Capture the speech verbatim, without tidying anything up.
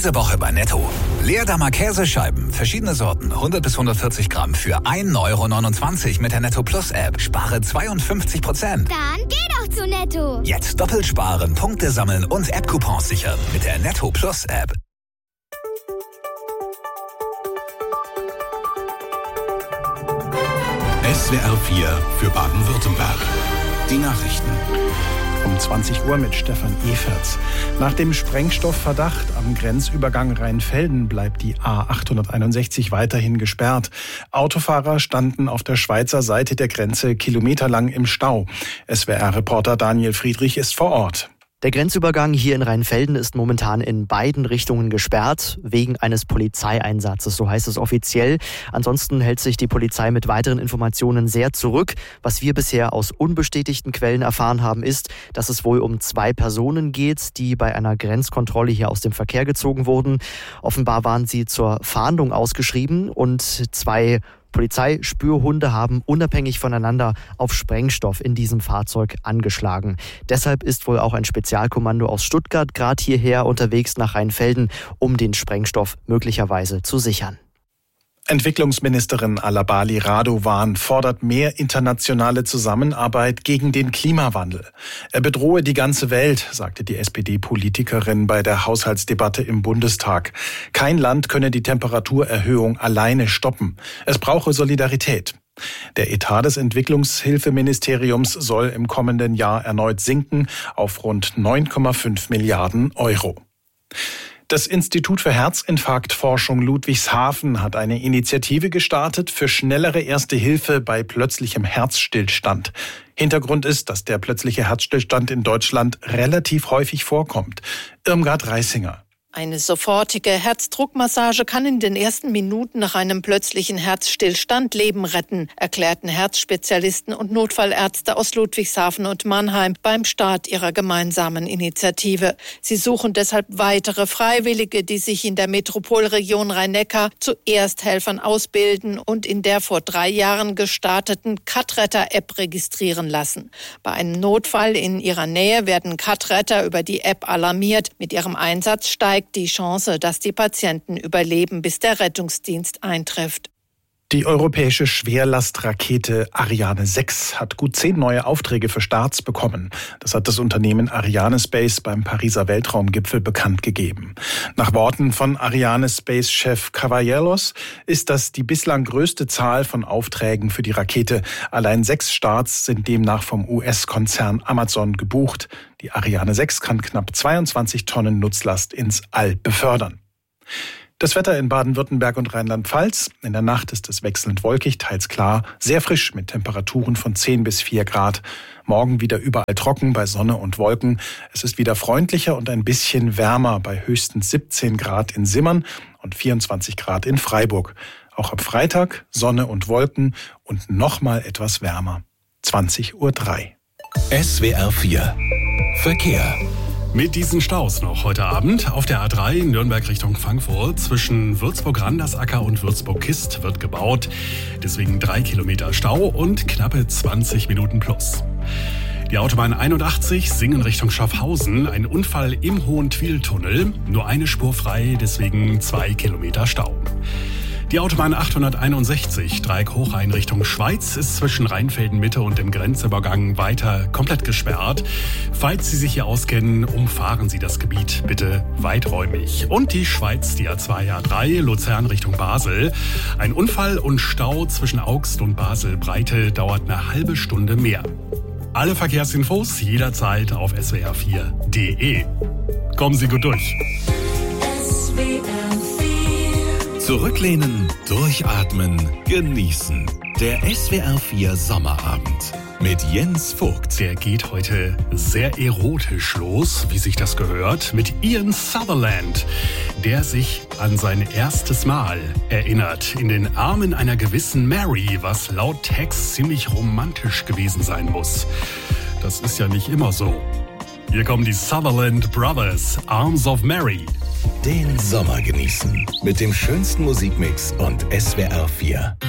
Diese Woche bei Netto. Leerdammer Käsescheiben, verschiedene Sorten, hundert bis hundertvierzig Gramm für ein Euro neunundzwanzig mit der Netto Plus App. Spare zweiundfünfzig Prozent. Dann geh doch zu Netto. Jetzt doppelt sparen, Punkte sammeln und App-Coupons sichern mit der Netto Plus App. S W R vier für Baden-Württemberg. Die Nachrichten. Um zwanzig Uhr mit Stefan Eferts. Nach dem Sprengstoffverdacht am Grenzübergang Rheinfelden bleibt die A achthunderteinundsechzig weiterhin gesperrt. Autofahrer standen auf der Schweizer Seite der Grenze kilometerlang im Stau. S W R-Reporter Daniel Friedrich ist vor Ort. Der Grenzübergang hier in Rheinfelden ist momentan in beiden Richtungen gesperrt, wegen eines Polizeieinsatzes, so heißt es offiziell. Ansonsten hält sich die Polizei mit weiteren Informationen sehr zurück. Was wir bisher aus unbestätigten Quellen erfahren haben, ist, dass es wohl um zwei Personen geht, die bei einer Grenzkontrolle hier aus dem Verkehr gezogen wurden. Offenbar waren sie zur Fahndung ausgeschrieben und zwei Polizeispürhunde haben unabhängig voneinander auf Sprengstoff in diesem Fahrzeug angeschlagen. Deshalb ist wohl auch ein Spezialkommando aus Stuttgart gerade hierher unterwegs nach Rheinfelden, um den Sprengstoff möglicherweise zu sichern. Entwicklungsministerin Alabali Radovan fordert mehr internationale Zusammenarbeit gegen den Klimawandel. Er bedrohe die ganze Welt, sagte die S P D-Politikerin bei der Haushaltsdebatte im Bundestag. Kein Land könne die Temperaturerhöhung alleine stoppen. Es brauche Solidarität. Der Etat des Entwicklungshilfeministeriums soll im kommenden Jahr erneut sinken auf rund neun Komma fünf Milliarden Euro. Das Institut für Herzinfarktforschung Ludwigshafen hat eine Initiative gestartet für schnellere Erste Hilfe bei plötzlichem Herzstillstand. Hintergrund ist, dass der plötzliche Herzstillstand in Deutschland relativ häufig vorkommt. Irmgard Reisinger. Eine sofortige Herzdruckmassage kann in den ersten Minuten nach einem plötzlichen Herzstillstand Leben retten, erklärten Herzspezialisten und Notfallärzte aus Ludwigshafen und Mannheim beim Start ihrer gemeinsamen Initiative. Sie suchen deshalb weitere Freiwillige, die sich in der Metropolregion Rhein-Neckar zu Ersthelfern ausbilden und in der vor drei Jahren gestarteten Cut-Retter-App registrieren lassen. Bei einem Notfall in ihrer Nähe werden Cut-Retter über die App alarmiert. Mit ihrem Einsatz steigt die Chance, dass die Patienten überleben, bis der Rettungsdienst eintrifft. Die europäische Schwerlastrakete Ariane sechs hat gut zehn neue Aufträge für Starts bekommen. Das hat das Unternehmen Arianespace beim Pariser Weltraumgipfel bekannt gegeben. Nach Worten von Arianespace-Chef Cavallaros ist das die bislang größte Zahl von Aufträgen für die Rakete. Allein sechs Starts sind demnach vom U S-Konzern Amazon gebucht. Die Ariane sechs kann knapp zweiundzwanzig Tonnen Nutzlast ins All befördern. Das Wetter in Baden-Württemberg und Rheinland-Pfalz. In der Nacht ist es wechselnd wolkig, teils klar, sehr frisch mit Temperaturen von zehn bis vier Grad. Morgen wieder überall trocken bei Sonne und Wolken. Es ist wieder freundlicher und ein bisschen wärmer bei höchstens siebzehn Grad in Simmern und vierundzwanzig Grad in Freiburg. Auch ab Freitag Sonne und Wolken und nochmal etwas wärmer. zwanzig Uhr drei. S W R vier Verkehr. Mit diesen Staus noch heute Abend auf der A drei Nürnberg Richtung Frankfurt zwischen Würzburg-Randersacker und Würzburg-Kist wird gebaut. Deswegen drei Kilometer Stau und knappe zwanzig Minuten plus. Die Autobahn einundachtzig Singen Richtung Schaffhausen. Ein Unfall im Hohentwiel-Tunnel. Nur eine Spur frei, deswegen zwei Kilometer Stau. Die Autobahn achthunderteinundsechzig Dreieck-Hochrhein Richtung Schweiz ist zwischen Rheinfelden-Mitte und dem Grenzübergang weiter komplett gesperrt. Falls Sie sich hier auskennen, umfahren Sie das Gebiet bitte weiträumig. Und die Schweiz, die A zwei A drei Luzern Richtung Basel. Ein Unfall und Stau zwischen Augst und Basel-Breite dauert eine halbe Stunde mehr. Alle Verkehrsinfos jederzeit auf S W R vier Punkt de. Kommen Sie gut durch. S W R vier. Zurücklehnen, durchatmen, genießen. Der S W R vier Sommerabend mit Jens Vogt. Der geht heute sehr erotisch los, wie sich das gehört, mit Ian Sutherland, der sich an sein erstes Mal erinnert. In den Armen einer gewissen Mary, was laut Text ziemlich romantisch gewesen sein muss. Das ist ja nicht immer so. Hier kommen die Sutherland Brothers, Arms of Mary. Den Sommer genießen mit dem schönsten Musikmix und S W R vier.